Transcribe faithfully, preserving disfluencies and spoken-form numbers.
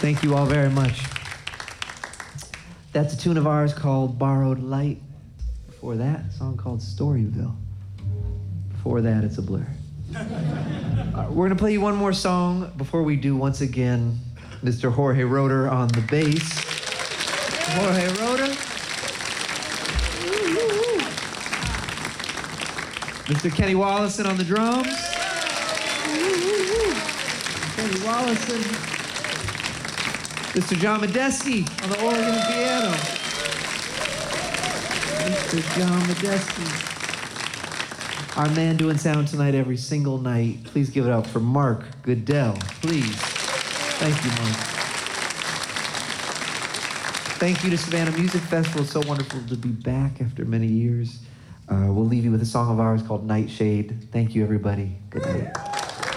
Thank you all very much. That's a tune of ours called Borrowed Light. Before that, a song called Storyville. Before that, it's a blur. Uh, we're gonna play you one more song. Before we do, once again, Mister Jorge Roeder on the bass. Jorge Roeder. Mister Kenny Wollesen on the drums. Kenny Wollesen. Mister John Medeski on the organ and piano. Mister John Medeski. Our man doing sound tonight every single night. Please give it up for Mark Goodell, please. Thank you, Mark. Thank you to Savannah Music Festival. It's so wonderful to be back after many years. Uh, we'll leave you with a song of ours called Nightshade. Thank you, everybody. Good night.